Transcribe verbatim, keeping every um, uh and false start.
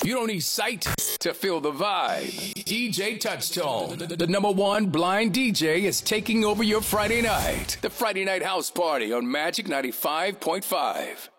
You don't need sight to feel the vibe. D J Touchtone, the, the number one blind D J, is taking over your Friday night. The Friday Night House Party on Magic ninety-five point five.